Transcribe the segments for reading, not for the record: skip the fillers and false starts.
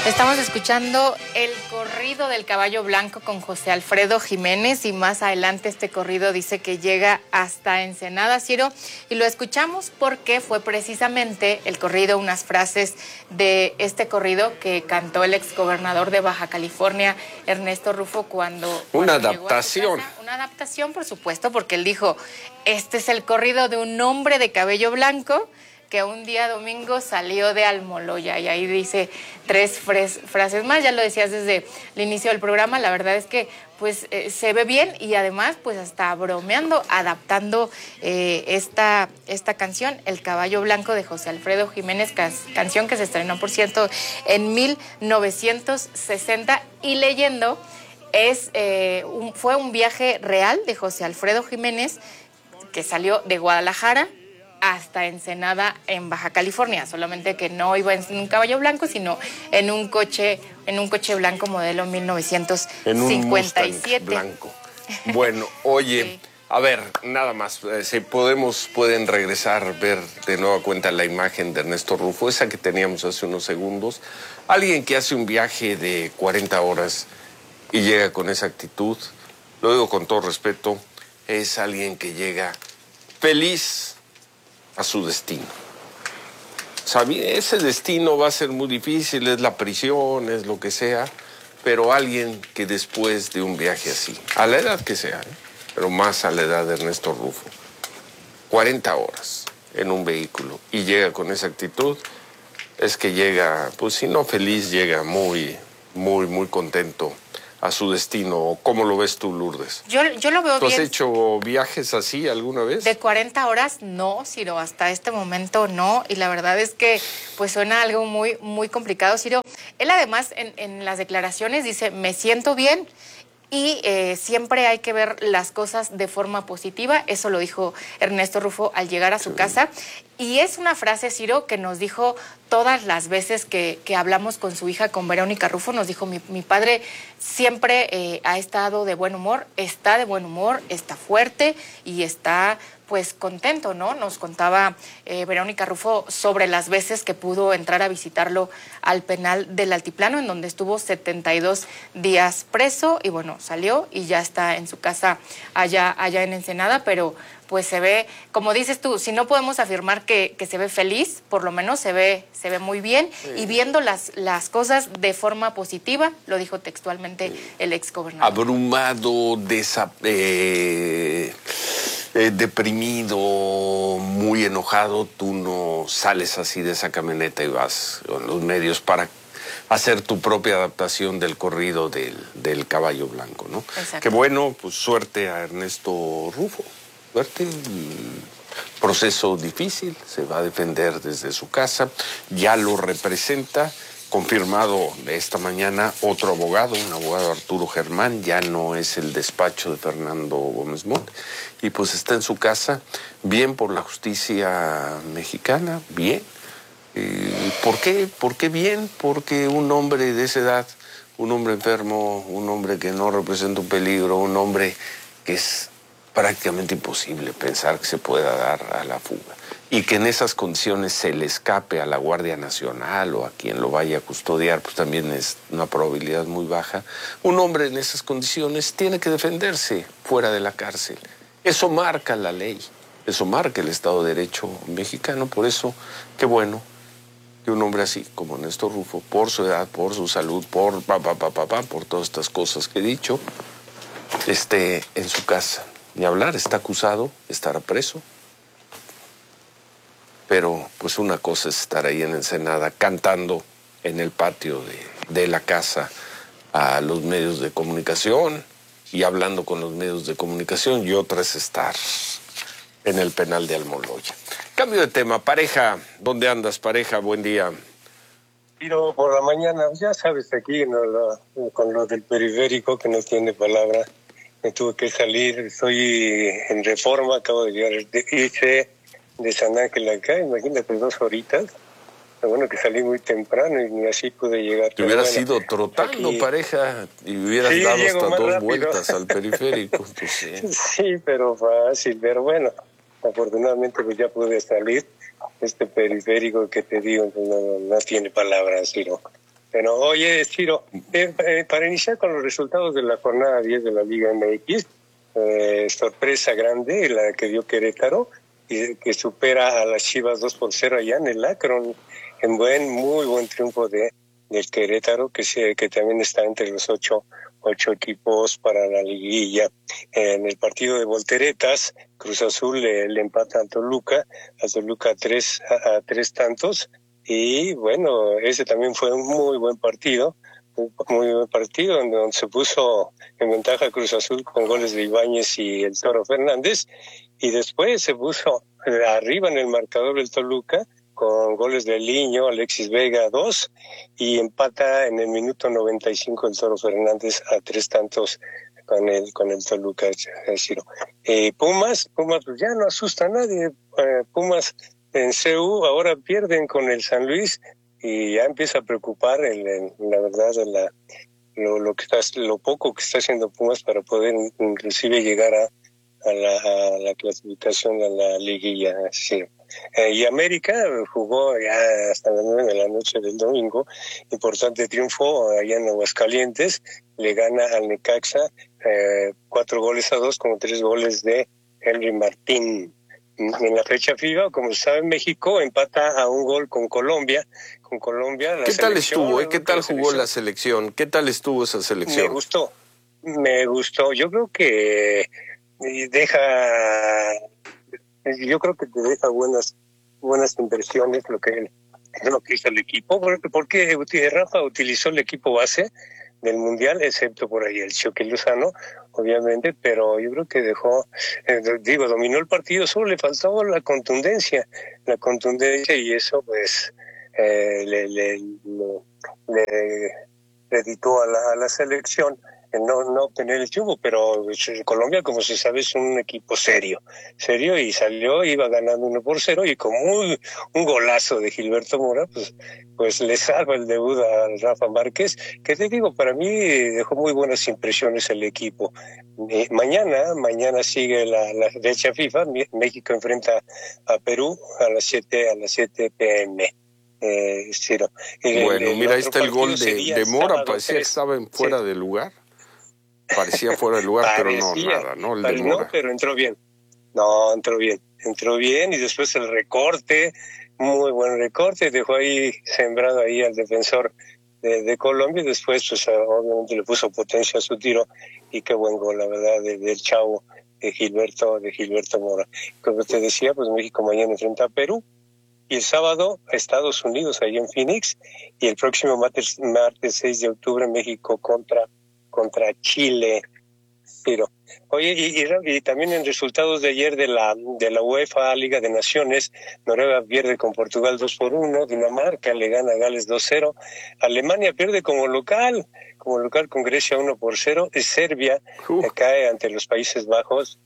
Estamos escuchando el corrido del Caballo Blanco con José Alfredo Jiménez y más adelante este corrido dice que llega hasta Ensenada, Ciro, y lo escuchamos porque fue precisamente el corrido, unas frases de este corrido que cantó el exgobernador de Baja California, Ernesto Rufo, cuando una adaptación. Una adaptación, por supuesto, porque él dijo, este es el corrido de un hombre de cabello blanco que un día domingo salió de Almoloya, y ahí dice tres frases más. Ya lo decías desde el inicio del programa, la verdad es que pues se ve bien y además pues hasta bromeando, adaptando esta canción, El Caballo Blanco de José Alfredo Jiménez, canción que se estrenó, por cierto, en 1960, y leyendo fue un viaje real de José Alfredo Jiménez que salió de Guadalajara hasta Ensenada en Baja California, solamente que no iba en un caballo blanco, sino en un coche blanco modelo 1957. En un Mustang blanco. Bueno, oye, sí. A ver, nada más, si pueden regresar, ver de nueva cuenta la imagen de Ernesto Rufo, esa que teníamos hace unos segundos. Alguien que hace un viaje de 40 horas y llega con esa actitud, lo digo con todo respeto, es alguien que llega feliz a su destino. Ese destino va a ser muy difícil, es la prisión, es lo que sea, pero alguien que después de un viaje así, a la edad que sea, pero más a la edad de Ernesto Rufo, 40 horas en un vehículo y llega con esa actitud, es que llega, pues si no feliz, llega muy, muy, muy contento a su destino. ¿Cómo lo ves tú, Lourdes? Yo lo veo bien. ¿Tú has hecho viajes así alguna vez? De 40 horas no, Ciro, hasta este momento no, y la verdad es que pues suena algo muy, muy complicado, Ciro. Él además en las declaraciones dice, me siento bien, y siempre hay que ver las cosas de forma positiva. Eso lo dijo Ernesto Rufo al llegar a su casa. Y es una frase, Ciro, que nos dijo todas las veces que hablamos con su hija, con Verónica Rufo. Nos dijo, mi padre siempre ha estado de buen humor, está de buen humor, está fuerte y está pues contento, ¿no? Nos contaba Verónica Rufo sobre las veces que pudo entrar a visitarlo al penal del Altiplano, en donde estuvo 72 días preso, y bueno, salió y ya está en su casa allá en Ensenada, pero pues se ve, como dices tú, si no podemos afirmar que se ve feliz, por lo menos se ve muy bien, sí. Y viendo las cosas de forma positiva, lo dijo textualmente el exgobernador. Abrumado, deprimido, muy enojado, tú no sales así de esa camioneta y vas con los medios para hacer tu propia adaptación del corrido del Caballo Blanco, ¿no? Exacto. Qué bueno, pues suerte a Ernesto Rufo. Suerte, proceso difícil, se va a defender desde su casa, ya lo representa, confirmado esta mañana otro abogado, un abogado Arturo Germán, ya no es el despacho de Fernando Gómez Montt, y pues está en su casa, bien por la justicia mexicana, bien. ¿Por qué? ¿Por qué bien? Porque un hombre de esa edad, un hombre enfermo, un hombre que no representa un peligro, un hombre que es prácticamente imposible pensar que se pueda dar a la fuga y que en esas condiciones se le escape a la Guardia Nacional o a quien lo vaya a custodiar, pues también es una probabilidad muy baja. Un hombre en esas condiciones tiene que defenderse fuera de la cárcel. Eso marca la ley, eso marca el Estado de Derecho mexicano. Por eso, qué bueno que un hombre así como Ernesto Rufo, por su edad, por su salud, por todas estas cosas que he dicho, esté en su casa. Ni hablar, está acusado, estará preso. Pero pues una cosa es estar ahí en Ensenada cantando en el patio de la casa a los medios de comunicación y hablando con los medios de comunicación, y otra es estar en el penal de Almoloya. Cambio de tema, pareja, ¿dónde andas, pareja? Buen día. Pero por la mañana, ya sabes, aquí con lo del periférico que no tiene palabra. Me tuve que salir, estoy en Reforma, acabo de llegar, hice de San Ángel acá, imagínate, 2 horitas. Lo bueno que salí muy temprano y ni así pude llegar. Te hubieras ido trotando, aquí, pareja, y hubieras dado hasta 2 vueltas al periférico. Pues sí. Sí, pero fácil, pero bueno, afortunadamente pues ya pude salir. Este periférico que te digo, pues no tiene palabras, sino Bueno, oye, Ciro, para iniciar con los resultados de la jornada 10 de la Liga MX, sorpresa grande la que dio Querétaro, y que supera a las Chivas 2-0 allá en el Akron, en muy buen triunfo del Querétaro, que también está entre los ocho equipos para la liguilla. En el partido de volteretas, Cruz Azul le empata a Toluca 3 tantos, y bueno, ese también fue un muy buen partido, en donde se puso en ventaja Cruz Azul con goles de Ibáñez y el Toro Fernández, y después se puso arriba en el marcador el Toluca con goles de Liño, Alexis Vega 2, y empata en el minuto 95 el Toro Fernández a 3 tantos con el Toluca. Pumas pues ya no asusta a nadie. Pumas en CU ahora pierden con el San Luis, y ya empieza a preocupar la verdad lo poco que está haciendo Pumas para poder inclusive llegar a la clasificación a la liguilla. Sí. Y América jugó ya hasta las 9 de la noche del domingo, importante triunfo allá en Aguascalientes, le gana al Necaxa 4-2 con 3 goles de Henry Martín. En la fecha FIFA, como se sabe, México empata a un gol con Colombia. ¿Qué tal estuvo? ¿Qué tal jugó la selección? ¿Qué tal estuvo esa selección? Me gustó. Yo creo que te deja buenas impresiones lo que hizo el equipo, porque Rafa utilizó el equipo base del Mundial, excepto por ahí el Chucky Lozano, obviamente, pero yo creo que dominó el partido, solo le faltaba la contundencia, y eso pues le editó a la selección no obtener el triunfo, pero Colombia, como se sabe, es un equipo serio, y iba ganando 1-0, y con un golazo de Gilberto Mora, pues le salva el debut a Rafa Márquez, que te digo, para mí dejó muy buenas impresiones el equipo. Mañana sigue la fecha FIFA, México enfrenta a Perú a las 7 p.m. Bueno, mira, ahí está el gol de Mora, parecía que estaba fuera de lugar. Parecía fuera de lugar, pero nada, ¿no? Pero entró bien. Entró bien, y después el recorte, muy buen recorte, dejó ahí sembrado ahí al defensor de Colombia, y después pues obviamente le puso potencia a su tiro, y qué buen gol, la verdad, del chavo de Gilberto Mora. Como te decía, pues México mañana enfrenta a Perú, y el sábado a Estados Unidos, ahí en Phoenix, y el próximo martes 6 de octubre México contra Chile. Pero, oye, y también en resultados de ayer de la UEFA Liga de Naciones, Noruega pierde con Portugal 2-1, Dinamarca le gana a Gales 2-0, Alemania pierde como local con Grecia 1-0, y Serbia cae ante los Países Bajos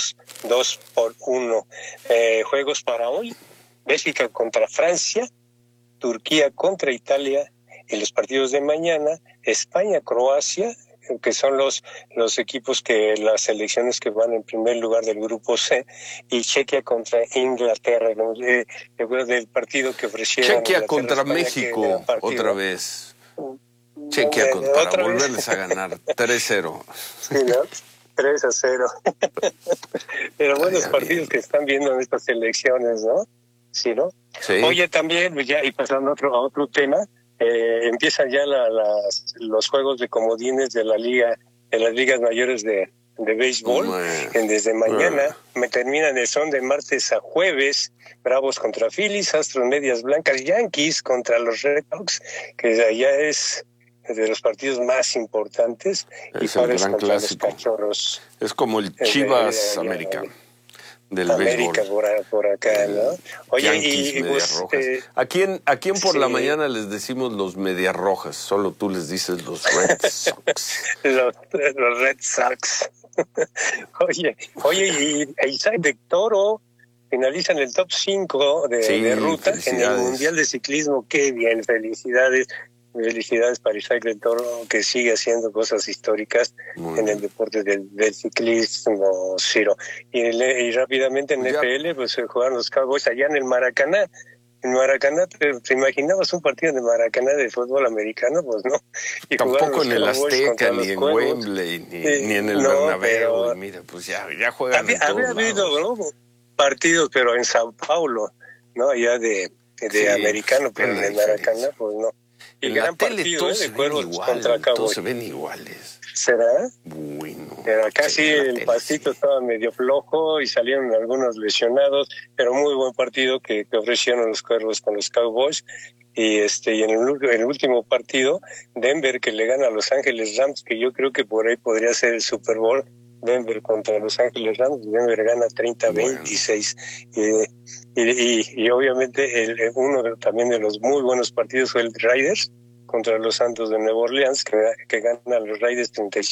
2-1. Juegos para hoy: Bélgica contra Francia, Turquía contra Italia, y los partidos de mañana: España-Croacia, que son los equipos las selecciones que van en primer lugar del grupo C, y Chequia contra Inglaterra. Recuerdo del partido que ofrecieron Chequia contra España, México otra vez. Chequia para volverles a ganar 3-0. Sí, ¿no? 3-0. Pero buenos partidos que están viendo en estas selecciones, ¿no? Sí, ¿no? Sí. Oye, también, ya, y pasando a otro tema, empiezan ya los juegos de comodines de las ligas mayores de béisbol. Desde mañana son de martes a jueves: Bravos contra Phillies, Astros Medias Blancas, Yankees contra los Red Sox, que ya es de los partidos más importantes, y Padres contra los Cachorros. Es como el Chivas América del América béisbol. por acá, ¿no? Oye, Yankees, Medias Rojas. ¿A quién por la mañana les decimos los Medias Rojas? Solo tú les dices los Red Sox. los Red Sox. Oye, y Isaac de Toro finaliza en el top 5 de ruta en el Mundial de Ciclismo. Qué bien, felicidades para Isaac del Toro, que sigue haciendo cosas históricas en el deporte del ciclismo, Ciro. Y rápidamente en NFL, pues jugaron los Cowboys allá en el Maracaná. En Maracaná, ¿te imaginabas un partido de Maracaná de fútbol americano? Pues no. Y tampoco en el Azteca, ni en Wembley, ni en el no, Bernabéu. pero Y mira, pues ya juegan en todos había habido, lados. ¿no?, partidos, pero en Sao Paulo, ¿no? Allá de Sí, americano, pero es en la el Maracaná, diferencia. pues no. Y En gran la tele partido, todos de se ven Cuervos contra igual, todos Cowboys. se ven iguales. ¿Será? Bueno. Pero acá sí, en la el tele, pastito sí. estaba medio flojo y salieron algunos lesionados, pero muy buen partido que ofrecieron los Cuervos con los Cowboys. Y en el último partido, Denver, que le gana a Los Ángeles Rams, que yo creo que por ahí podría ser el Super Bowl. Denver contra Los Ángeles Rams, Denver gana 30-26. Bueno. Y obviamente uno también de los muy buenos partidos fue el Raiders contra los Santos de Nueva Orleans, que ganan los Raiders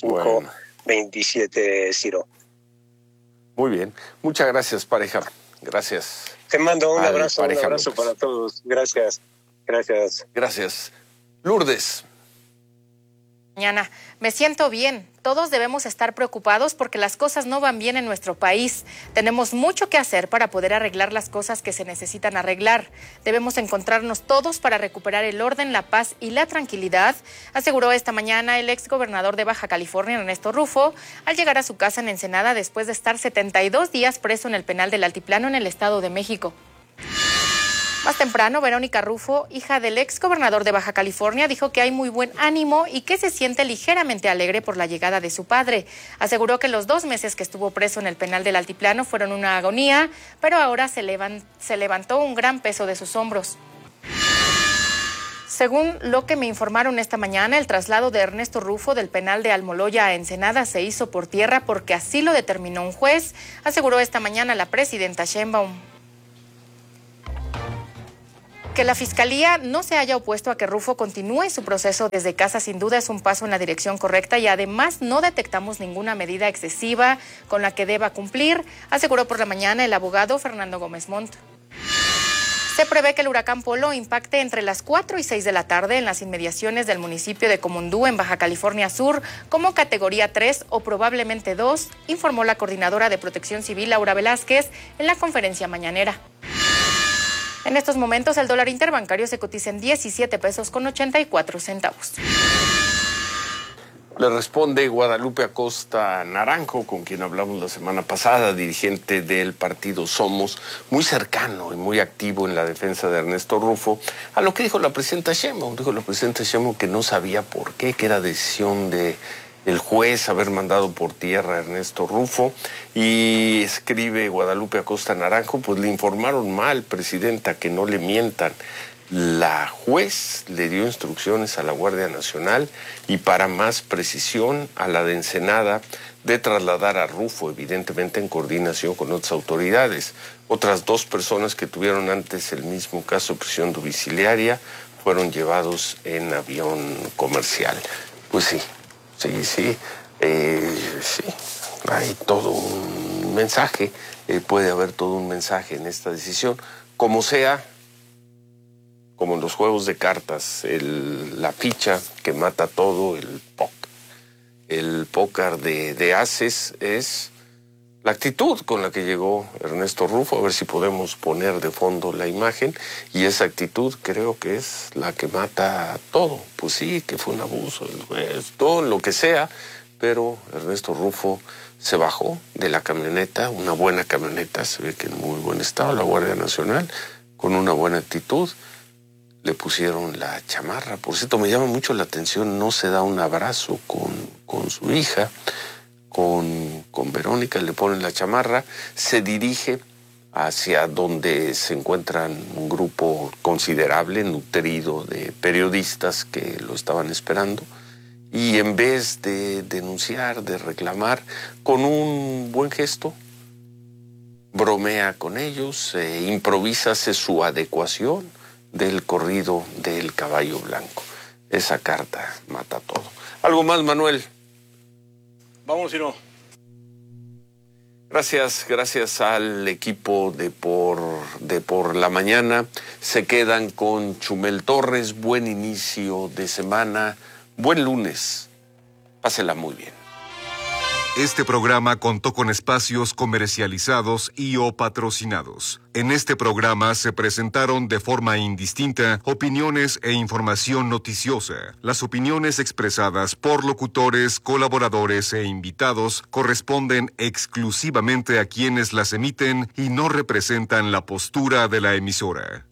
35-27, Ciro. Muy bien. Muchas gracias, pareja. Gracias. Te mando un abrazo López. para todos. Gracias. Gracias. Lourdes. Mañana. Me siento bien. Todos debemos estar preocupados porque las cosas no van bien en nuestro país. Tenemos mucho que hacer para poder arreglar las cosas que se necesitan arreglar. Debemos encontrarnos todos para recuperar el orden, la paz y la tranquilidad, aseguró esta mañana el exgobernador de Baja California, Ernesto Rufo, al llegar a su casa en Ensenada después de estar 72 días preso en el penal del Altiplano en el Estado de México. Más temprano, Verónica Rufo, hija del exgobernador de Baja California, dijo que hay muy buen ánimo y que se siente ligeramente alegre por la llegada de su padre. Aseguró que los 2 meses que estuvo preso en el penal del Altiplano fueron una agonía, pero ahora se levantó un gran peso de sus hombros. Según lo que me informaron esta mañana, el traslado de Ernesto Rufo del penal de Almoloya a Ensenada se hizo por tierra porque así lo determinó un juez, aseguró esta mañana la presidenta Sheinbaum. Que la Fiscalía no se haya opuesto a que Rufo continúe su proceso desde casa sin duda es un paso en la dirección correcta y además no detectamos ninguna medida excesiva con la que deba cumplir, aseguró por la mañana el abogado Fernando Gómez Montt. Se prevé que el huracán Polo impacte entre las 4 y 6 de la tarde en las inmediaciones del municipio de Comondú, en Baja California Sur, como categoría 3 o probablemente 2, informó la coordinadora de Protección Civil, Laura Velázquez, en la conferencia mañanera. En estos momentos el dólar interbancario se cotiza en 17 pesos con 84 centavos. Le responde Guadalupe Acosta Naranjo, con quien hablamos la semana pasada, dirigente del partido Somos, muy cercano y muy activo en la defensa de Ernesto Rufo, a lo que dijo la presidenta Sheinbaum. Dijo la presidenta Sheinbaum que no sabía por qué, que era decisión de el juez haber mandado por tierra a Ernesto Rufo, y escribe Guadalupe Acosta Naranjo, pues le informaron mal, presidenta, que no le mientan. La juez le dio instrucciones a la Guardia Nacional y, para más precisión, a la de Ensenada, de trasladar a Rufo, evidentemente en coordinación con otras autoridades. Otras 2 personas que tuvieron antes el mismo caso de prisión domiciliaria fueron llevados en avión comercial. Pues sí. Sí, hay todo un mensaje, puede haber todo un mensaje en esta decisión, como sea, como en los juegos de cartas, la ficha que mata todo, el póker de ases, es la actitud con la que llegó Ernesto Rufo. A ver si podemos poner de fondo la imagen, y esa actitud creo que es la que mata todo. Pues sí, que fue un abuso del juez, todo lo que sea, pero Ernesto Rufo se bajó de la camioneta, una buena camioneta, se ve que en muy buen estado, la Guardia Nacional, con una buena actitud, le pusieron la chamarra. Por cierto, me llama mucho la atención, no se da un abrazo con su hija, con Verónica, le ponen la chamarra, se dirige hacia donde se encuentran un grupo considerable, nutrido, de periodistas que lo estaban esperando, y en vez de denunciar, de reclamar, con un buen gesto, bromea con ellos, improvisa, hace su adecuación del corrido del caballo blanco. Esa carta mata todo. ¿Algo más, Manuel? Vamos, Ciro. Gracias al equipo de por la mañana. Se quedan con Chumel Torres. Buen inicio de semana. Buen lunes. Pásela muy bien. Este programa contó con espacios comercializados y o patrocinados. En este programa se presentaron de forma indistinta opiniones e información noticiosa. Las opiniones expresadas por locutores, colaboradores e invitados corresponden exclusivamente a quienes las emiten y no representan la postura de la emisora.